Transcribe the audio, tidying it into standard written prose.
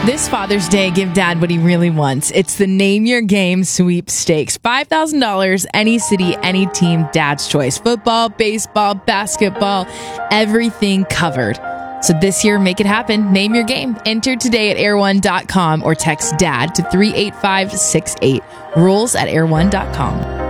This Father's Day, give Dad what he really wants. It's the Name Your Game sweepstakes. $5,000, any city, any team, Dad's choice. Football, baseball, basketball, everything covered. So this year, make it happen. Name your game. Enter today at air1.com or text DAD to 38568. Rules at air1.com.